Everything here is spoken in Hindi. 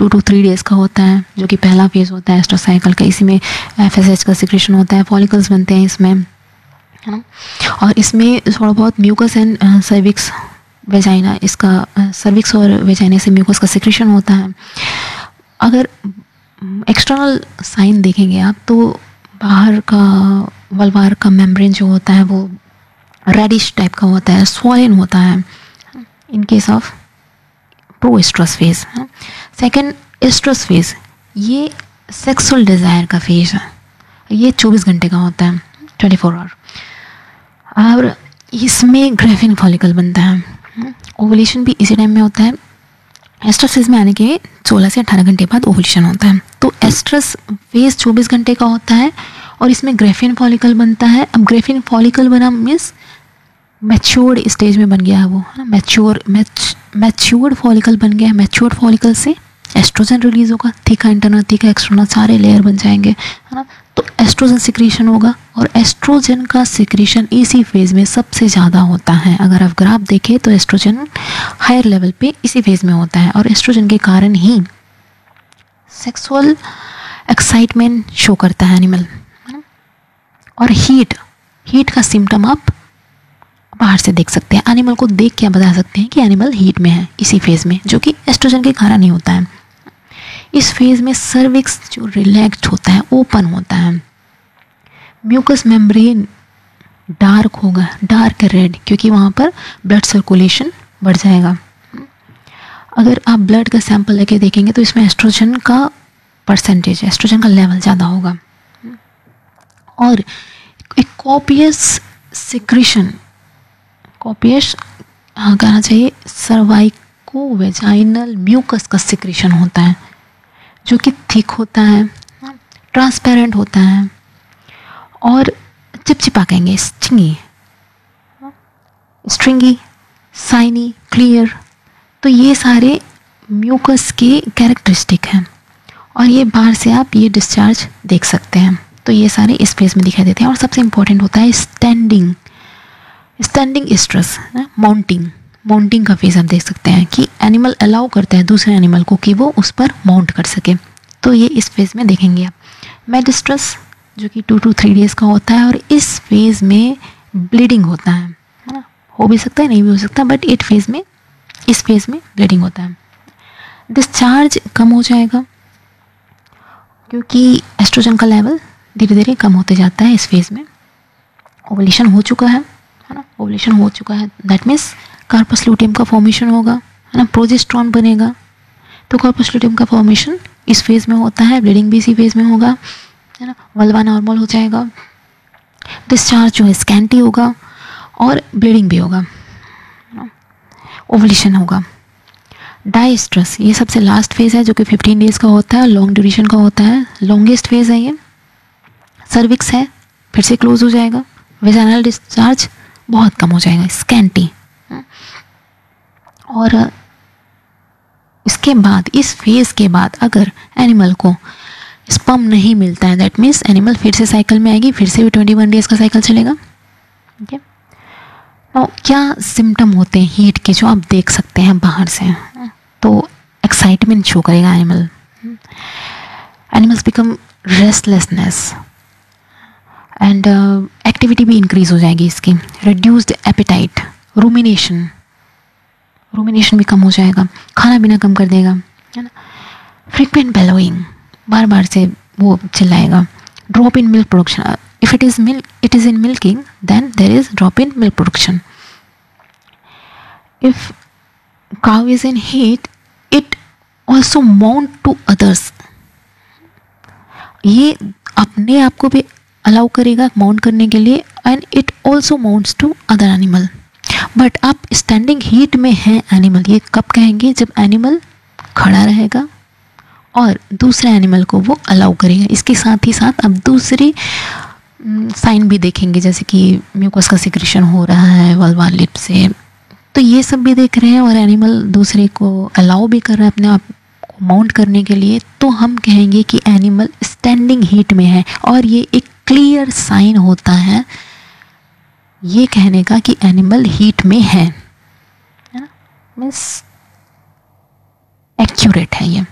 2 to 3 डेज़ का होता है, जो कि पहला फेज़ होता है एस्ट्रस साइकिल का। इसी में FSH का सिक्रेशन होता है, फॉलिकल्स बनते हैं इसमें, है ना। और इसमें थोड़ा बहुत म्यूकस एंड सर्विक्स वेजाइना, इसका सर्विक्स और वेजाइना से म्यूकस का सिक्रेशन होता है। अगर एक्सटर्नल साइन देखेंगे आप तो बाहर का वल्वार का मेम्ब्रेन जो होता है वो रेडिश टाइप का होता है, स्वॉलन होता है in case of pro oestrus phase. Second oestrus phase, ये सेक्सुअल डिज़ायर का फेज है, ये 24 घंटे का होता है, 24 आवर। और इसमें ग्रेफिन फॉलिकल बनता है, ओवुलेशन भी इसी टाइम में होता है। एस्ट्रस फेज में आने के 16 से 18 घंटे बाद ओवुलेशन होता है। तो एस्ट्रस फेज 24 घंटे का होता है और इसमें ग्रेफिन फॉलिकल बनता है। अब ग्रेफिन फॉलिकल बना मीन्स मैच्योर्ड स्टेज में बन गया है वो, है ना। मैच्योर्ड फॉलिकल बन गया है। मैच्योर्ड फॉलिकल से एस्ट्रोजन रिलीज होगा, थीका इंटरनल थीका एक्सटर्नल सारे लेयर बन जाएंगे, है ना। तो एस्ट्रोजन सिक्रीशन होगा और एस्ट्रोजन का सिक्रीशन इसी फेज में सबसे ज़्यादा होता है। अगर आप ग्राफ देखें तो एस्ट्रोजन हायर लेवल पे इसी फेज में होता है और एस्ट्रोजन के कारण ही सेक्सुअल एक्साइटमेंट शो करता है एनिमल, है ना। और हीट का सिम्टम आप बाहर से देख सकते हैं। एनिमल को देख के बता सकते हैं कि एनिमल हीट में है इसी फेज में, जो कि एस्ट्रोजन के कारण ही होता है। इस फेज में सर्विक्स जो रिलैक्स्ड होता है, ओपन होता है। म्यूकस मेम्ब्रेन डार्क होगा, डार्क रेड, क्योंकि वहाँ पर ब्लड सर्कुलेशन बढ़ जाएगा। अगर आप ब्लड का सैंपल लेके देखेंगे तो इसमें एस्ट्रोजन का परसेंटेज, एस्ट्रोजन का लेवल ज़्यादा होगा। और एक कॉपियस सिक्रीशन, कॉपियस कहना चाहिए, सर्वाइको वेजाइनल म्यूकस का सिक्रीशन होता है, जो कि थिक होता है, ट्रांसपेरेंट होता है और चिपचिपा कहेंगे, स्ट्रिंगी, साइनी, क्लियर। तो ये सारे म्यूकस के कैरेक्टरिस्टिक हैं और ये बाहर से आप ये डिस्चार्ज देख सकते हैं। तो ये सारे इस फेज में दिखाई देते हैं। और सबसे इम्पोर्टेंट होता है स्टैंडिंग एस्ट्रस, माउंटिंग का फेज आप देख सकते हैं कि एनिमल अलाउ करता है दूसरे एनिमल को कि वो उस पर माउंट कर सके। तो ये इस फेज में देखेंगे आप। मेडिस्ट्रस जो कि 2 to 3 डेज़ का होता है और इस फेज में ब्लीडिंग होता है ना। हो भी सकता है, नहीं भी हो सकता, बट इस फेज में ब्लीडिंग होता है। डिस्चार्ज कम हो जाएगा क्योंकि एस्ट्रोजन का लेवल धीरे धीरे कम होते जाता है इस फेज में। ओवुलेशन हो चुका है ना, ओवुलेशन हो चुका है, दैट मीन्स कार्पस लूटियम का फॉर्मेशन होगा, है ना, प्रोजेस्टेरॉन बनेगा। तो कार्पस लूटियम का फॉर्मेशन इस फेज में होता है, ब्लीडिंग भी इसी फेज में होगा, है ना। वल्वा नॉर्मल हो जाएगा, डिस्चार्ज जो है स्कैंटी होगा और ब्लीडिंग भी होगा, ओवुलेशन होगा। डायस्ट्रस ये सबसे लास्ट फेज है जो कि 15 डेज़ का होता है, लॉन्ग ड्यूरेशन का होता है, लॉन्गेस्ट फेज है ये। सर्विक्स है, फिर से क्लोज हो जाएगा। वेजाइनल डिस्चार्ज बहुत कम हो जाएगा, स्कैंटी। और इसके बाद, इस फेज के बाद अगर एनिमल को स्पर्म नहीं मिलता है, दैट मीन्स एनिमल फिर से साइकिल में आएगी, फिर से भी 21 डेज़ का साइकिल चलेगा। ठीक है। तो क्या सिम्टम होते हैं हीट के जो आप देख सकते हैं बाहर से? तो एक्साइटमेंट शो करेगा animal, animals become restlessness and activity भी इंक्रीज हो जाएगी इसकी। रिड्यूस्ड एपेटाइट, रूमिनेशन भी कम हो जाएगा, खाना पीना कम कर देगा, है ना। फ्रीक्वेंट बेलोइंग, बार बार से वो चिल्लाएगा। Drop in milk production, if it is in milking then there is drop in milk production. If cow is in heat, it also mount to others. ये अपने आप को भी अलाउ करेगा माउंट करने के लिए and it also mounts to other animal. But आप स्टैंडिंग हीट में हैं एनिमल, ये कब कहेंगे? जब एनिमल खड़ा रहेगा और दूसरे एनिमल को वो अलाउ करेगा। इसके साथ ही साथ अब दूसरी साइन भी देखेंगे, जैसे कि म्यूकस का सिक्रेशन हो रहा है वल्वा लिप से, तो ये सब भी देख रहे हैं और एनिमल दूसरे को अलाउ भी कर रहा है अपने आप को माउंट करने के लिए। तो हम कहेंगे कि एनिमल स्टैंडिंग हीट में है और ये एक क्लियर साइन होता है ये कहने का कि एनिमल हीट में है ना, मीन्स एक्यूरेट है ये।